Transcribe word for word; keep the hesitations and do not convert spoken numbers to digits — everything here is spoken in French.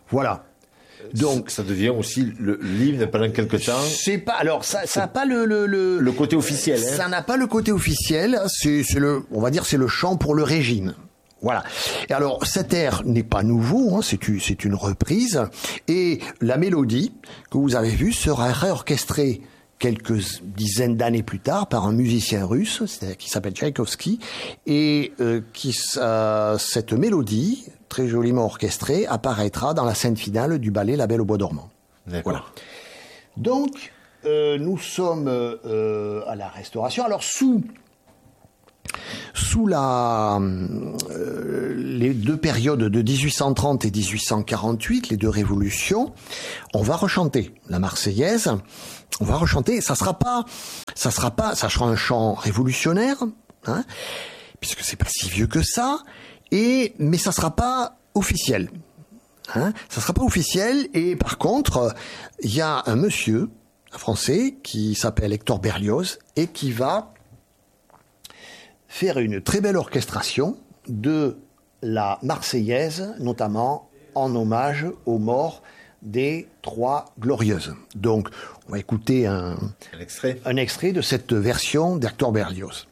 Voilà. Donc ça devient aussi le l'hymne pendant quelque temps. C'est pas alors ça ça n'a pas le le le, le côté officiel. Hein. Ça n'a pas le côté officiel. C'est c'est le on va dire c'est le chant pour le régime. Voilà. Et alors cet air n'est pas nouveau. Hein, c'est une c'est une reprise et la mélodie que vous avez vue sera réorchestrée quelques dizaines d'années plus tard par un musicien russe qui s'appelle Tchaïkovski et euh, qui euh, cette mélodie très joliment orchestrée apparaîtra dans la scène finale du ballet La Belle au bois dormant. D'accord. Voilà. Donc euh, nous sommes euh, à la Restauration. Alors sous sous la euh, les deux périodes de dix-huit cent trente et dix-huit cent quarante-huit, les deux révolutions, on va rechanter la Marseillaise. On va rechanter. Ça sera pas, ça sera pas, ça sera un chant révolutionnaire, hein, puisque c'est pas si vieux que ça. Et mais ça sera pas officiel. Hein, ça sera pas officiel. Et par contre, il y a un monsieur, un Français, qui s'appelle Hector Berlioz et qui va faire une très belle orchestration de la Marseillaise, notamment en hommage aux morts des Trois Glorieuses. Donc, on va écouter un, un extrait, un extrait de cette version d'Hector Berlioz.